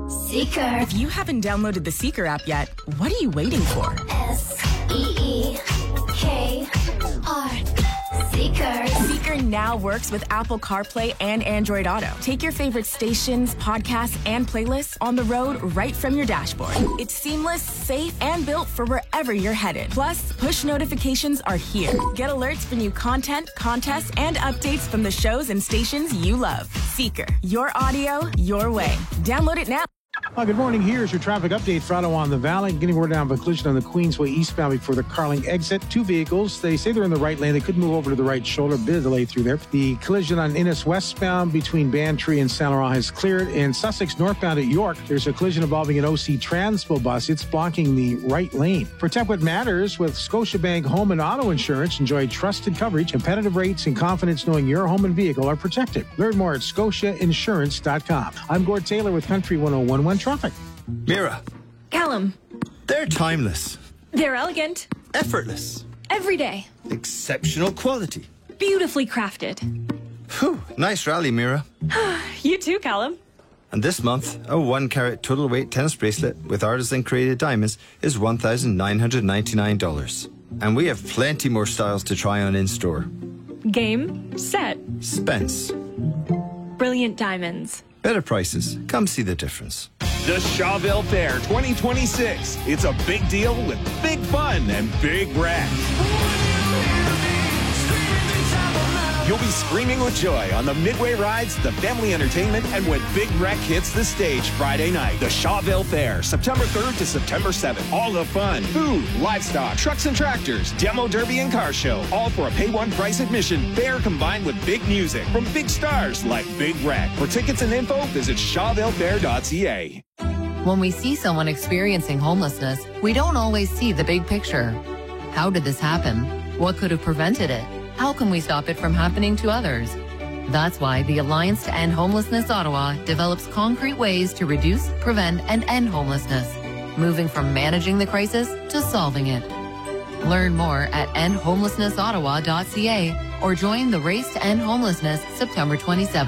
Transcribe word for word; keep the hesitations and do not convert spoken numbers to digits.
Seeker. If you haven't downloaded the Seeker app yet, what are you waiting for? S E E K R. Seeker. Seeker now works with Apple CarPlay and Android Auto. Take your favorite stations, podcasts, and playlists on the road right from your dashboard. It's seamless, safe, and built for wherever you're headed. Plus, push notifications are here. Get alerts for new content, contests, and updates from the shows and stations you love. Seeker. Your audio, your way. Download it now. Well, good morning. Here's your traffic update for Ottawa on the Valley. Getting word down of a collision on the Queensway eastbound before the Carling exit. Two vehicles. They say they're in the right lane. They could move over to the right shoulder. A bit of delay through there. The collision on Innis westbound between Bantry and Saint Laurent has cleared. In Sussex northbound at York, there's a collision involving an O C Transpo bus. It's blocking the right lane. Protect what matters with Scotiabank Home and Auto Insurance. Enjoy trusted coverage, competitive rates, and confidence knowing your home and vehicle are protected. Learn more at scotia insurance dot com. I'm Gord Taylor with Country one oh one one Traffic. Mira. Callum. They're timeless. They're elegant. Effortless. Every day. Exceptional quality. Beautifully crafted. Whew, nice rally, Mira. You too, Callum. And this month, a one carat total weight tennis bracelet with artisan created diamonds is one thousand nine hundred ninety-nine dollars. And we have plenty more styles to try on in store. Game, set, Spence. brilliant diamonds. Better prices. Come see the difference. The Shawville Fair twenty twenty-six. It's a big deal with big fun and big wreck. You'll be screaming with joy on the Midway rides, the family entertainment, and when Big Wreck hits the stage Friday night. The Shawville Fair, September third to September seventh. All the fun, food, livestock, trucks and tractors, demo derby and car show. All for a pay one price admission. Fair combined with big music from big stars like Big Wreck. For tickets and info, visit shawville fair dot c a. When we see someone experiencing homelessness, we don't always see the big picture. How did this happen? What could have prevented it? How can we stop it from happening to others? That's why the Alliance to End Homelessness Ottawa develops concrete ways to reduce, prevent, and end homelessness, moving from managing the crisis to solving it. Learn more at end homelessness ottawa dot c a or join the Race to End Homelessness September twenty-seventh.